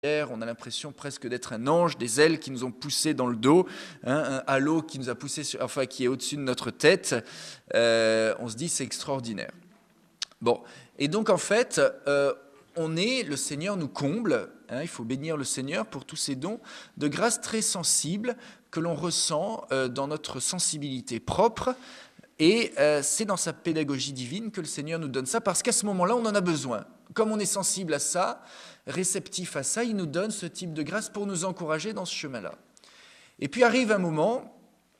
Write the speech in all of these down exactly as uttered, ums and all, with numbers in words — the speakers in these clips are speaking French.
on a l'impression presque d'être un ange, des ailes qui nous ont poussés dans le dos, hein, un halo qui nous a poussé, sur, enfin qui est au-dessus de notre tête. Euh, on se dit c'est extraordinaire. Bon, et donc en fait, euh, on est, le Seigneur nous comble, hein, il faut bénir le Seigneur pour tous ces dons de grâce très sensibles que l'on ressent euh, dans notre sensibilité propre. Et euh, c'est dans sa pédagogie divine que le Seigneur nous donne ça, parce qu'à ce moment-là, on en a besoin. Comme on est sensible à ça, réceptif à ça, il nous donne ce type de grâce pour nous encourager dans ce chemin-là. Et puis arrive un moment,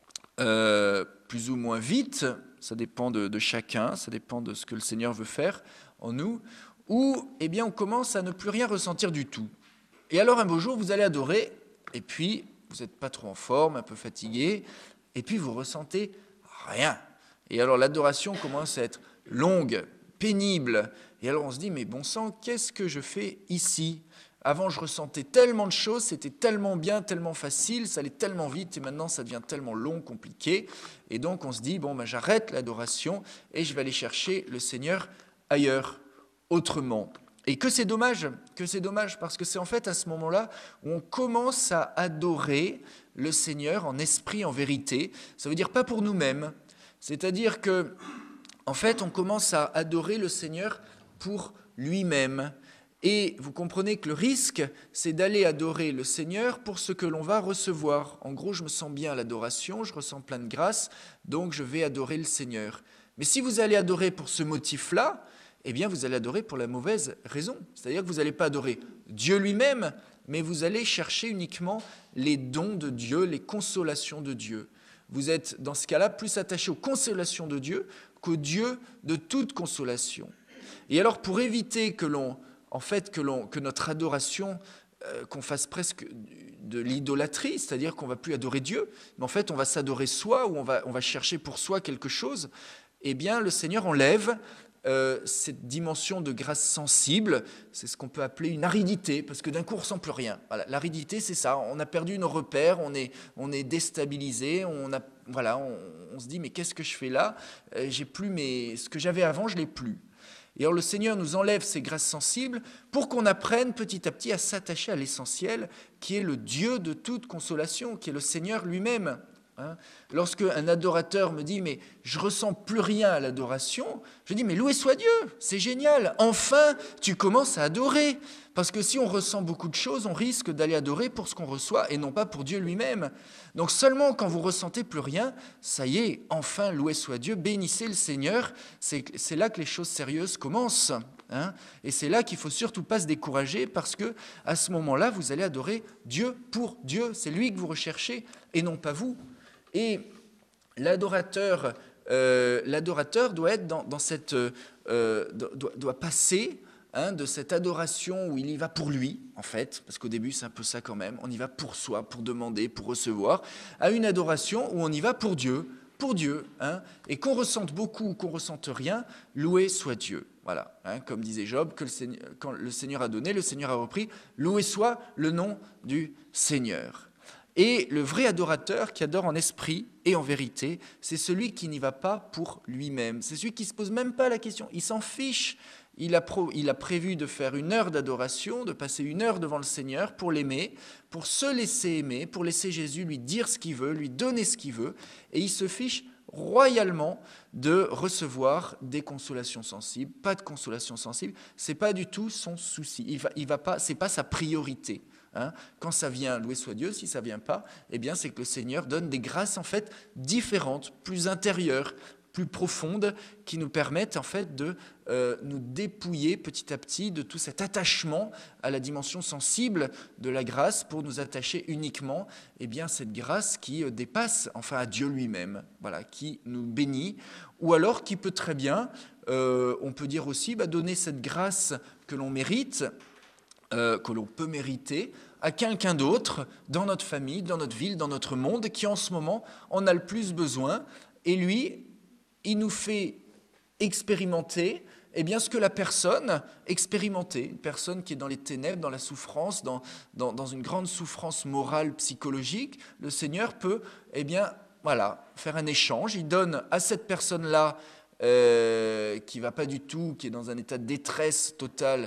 euh, plus ou moins vite, ça dépend de, de chacun, ça dépend de ce que le Seigneur veut faire en nous, où eh bien, on commence à ne plus rien ressentir du tout. Et alors un beau jour, vous allez adorer, et puis vous n'êtes pas trop en forme, un peu fatigué, et puis vous ressentez rien. Et alors l'adoration commence à être longue, pénible. Et alors on se dit, mais bon sang, qu'est-ce que je fais ici? Avant, je ressentais tellement de choses, c'était tellement bien, tellement facile, ça allait tellement vite, et maintenant ça devient tellement long, compliqué. Et donc on se dit, bon, ben, j'arrête l'adoration et je vais aller chercher le Seigneur ailleurs, autrement. Et que c'est dommage, que c'est dommage, parce que c'est en fait à ce moment-là où on commence à adorer le Seigneur en esprit, en vérité. Ça veut dire pas pour nous-mêmes. C'est-à-dire que, en fait, on commence à adorer le Seigneur pour lui-même. Et vous comprenez que le risque, c'est d'aller adorer le Seigneur pour ce que l'on va recevoir. En gros, je me sens bien à l'adoration, je ressens plein de grâce, donc je vais adorer le Seigneur. Mais si vous allez adorer pour ce motif-là, eh bien, vous allez adorer pour la mauvaise raison. C'est-à-dire que vous n'allez pas adorer Dieu lui-même, mais vous allez chercher uniquement les dons de Dieu, les consolations de Dieu. Vous êtes, dans ce cas-là, plus attaché aux consolations de Dieu qu'au Dieu de toute consolation. Et alors, pour éviter que l'on, en fait, que, l'on, que notre adoration, euh, qu'on fasse presque de l'idolâtrie, c'est-à-dire qu'on ne va plus adorer Dieu, mais en fait, on va s'adorer soi, ou on va, on va chercher pour soi quelque chose, eh bien, le Seigneur enlève euh, cette dimension de grâce sensible, c'est ce qu'on peut appeler une aridité, parce que d'un coup, on ne ressent plus rien. Voilà, l'aridité, c'est ça, on a perdu nos repères, on est, on est déstabilisé, on, a, voilà, on, on se dit, mais qu'est-ce que je fais là? euh, J'ai plus mes, ce que j'avais avant, je ne l'ai plus. Et alors le Seigneur nous enlève ces grâces sensibles pour qu'on apprenne petit à petit à s'attacher à l'essentiel, qui est le Dieu de toute consolation, qui est le Seigneur lui-même. Hein, lorsque un adorateur me dit « mais je ressens plus rien à l'adoration », je dis « mais loué soit Dieu, c'est génial, enfin tu commences à adorer ». Parce que si on ressent beaucoup de choses, on risque d'aller adorer pour ce qu'on reçoit et non pas pour Dieu lui-même. Donc seulement quand vous ressentez plus rien, ça y est, enfin loué soit Dieu, bénissez le Seigneur, c'est, c'est là que les choses sérieuses commencent. Hein, et c'est là qu'il ne faut surtout pas se décourager, parce que à ce moment-là, vous allez adorer Dieu pour Dieu, c'est lui que vous recherchez et non pas vous. Et l'adorateur, euh, l'adorateur doit être dans, dans cette, euh, doit, doit passer hein, de cette adoration où il y va pour lui, en fait, parce qu'au début c'est un peu ça quand même, on y va pour soi, pour demander, pour recevoir, à une adoration où on y va pour Dieu, pour Dieu, hein, et qu'on ressente beaucoup ou qu'on ressente rien, loué soit Dieu. Voilà, hein, comme disait Job, que le Seigneur, quand le Seigneur a donné, le Seigneur a repris, loué soit le nom du Seigneur. Et le vrai adorateur qui adore en esprit et en vérité, c'est celui qui n'y va pas pour lui-même. C'est celui qui ne se pose même pas la question. Il s'en fiche. Il a, pro, il a prévu de faire une heure d'adoration, de passer une heure devant le Seigneur pour l'aimer, pour se laisser aimer, pour laisser Jésus lui dire ce qu'il veut, lui donner ce qu'il veut. Et il se fiche royalement de recevoir des consolations sensibles. Pas de consolations sensibles, ce n'est pas du tout son souci. Il va, il va pas, ce n'est pas sa priorité. Hein, quand ça vient, loué soit Dieu, si ça ne vient pas, eh bien c'est que le Seigneur donne des grâces en fait différentes, plus intérieures, plus profondes, qui nous permettent en fait de euh, nous dépouiller petit à petit de tout cet attachement à la dimension sensible de la grâce pour nous attacher uniquement eh bien, cette grâce qui dépasse enfin à Dieu lui-même, voilà, qui nous bénit, ou alors qui peut très bien, euh, on peut dire aussi, bah, donner cette grâce que l'on mérite, Euh, que l'on peut mériter à quelqu'un d'autre dans notre famille, dans notre ville, dans notre monde, qui en ce moment en a le plus besoin. Et lui, il nous fait expérimenter eh bien, ce que la personne expérimentait, une personne qui est dans les ténèbres, dans la souffrance, dans, dans, dans une grande souffrance morale, psychologique. Le Seigneur peut eh bien, voilà, faire un échange. Il donne à cette personne-là, euh, qui ne va pas du tout, qui est dans un état de détresse totale,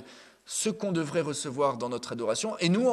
ce qu'on devrait recevoir dans notre adoration. Et nous,